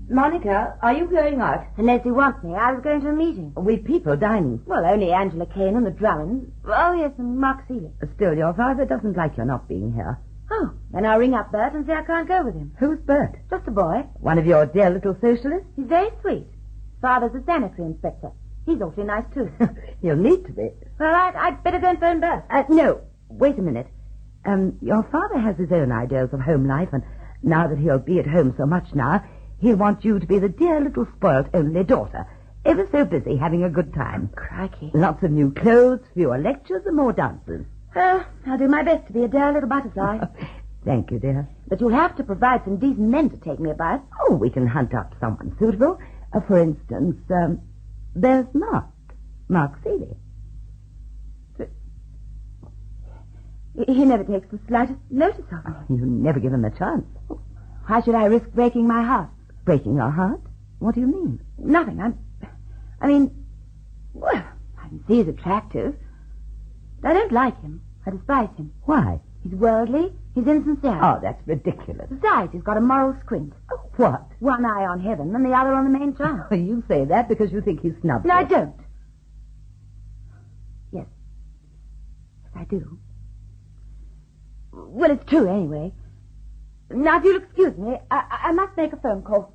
Monica, are you going out? Unless you want me, I was going to a meeting. With people dining. Well, only Angela Kane and the Drummonds. Oh, yes, and Mark Seeley. Still, your father doesn't like your not being here. Oh, then I'll ring up Bert and say I can't go with him. Who's Bert? Just a boy. One of your dear little socialists? He's very sweet. Father's a sanitary inspector. He's awfully nice, too. He'll need to be. Well, I'd better go and phone Bert. No, wait a minute. Your father has his own ideas of home life, and now that he'll be at home so much now, he'll want you to be the dear little spoilt only daughter, ever so busy having a good time. Crikey. Lots of new clothes, fewer lectures, and more dances. I'll do my best to be a dear little butterfly. Thank you, dear. But you'll have to provide some decent men to take me about. Oh, we can hunt up someone suitable. For instance, there's Mark Seeley. He never takes the slightest notice of me. You never give him a chance. Why should I risk breaking my heart? Breaking your heart? What do you mean? Nothing. I mean, well, I can see he's attractive. But I don't like him. I despise him. Why? He's worldly. He's insincere. Oh, that's ridiculous. Besides, he's got a moral squint. Oh, what? One eye on heaven and the other on the main chance. You say that because you think he's snubby. No, I don't. Yes. Yes, I do. Well, it's true anyway. Now, if you'll excuse me, I must make a phone call.